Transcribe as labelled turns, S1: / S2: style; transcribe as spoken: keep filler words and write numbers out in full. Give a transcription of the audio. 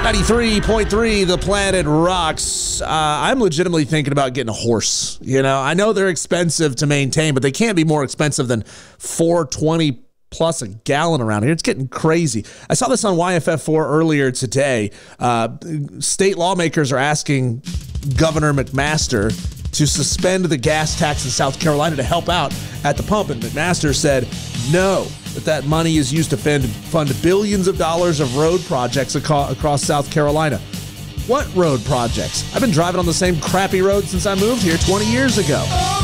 S1: ninety-three point three, The Planet Rocks. Uh, I'm legitimately thinking about getting a horse. You know, I know they're expensive to maintain, but they can't be more expensive than four twenty plus a gallon around here. It's getting crazy. I saw this on Y F F four earlier today. Uh, state lawmakers are asking Governor McMaster to suspend the gas tax in South Carolina to help out at the pump. And McMaster said no, that that money is used to fund, fund billions of dollars of road projects aco- across South Carolina. What road projects? I've been driving on the same crappy road since I moved here twenty years ago.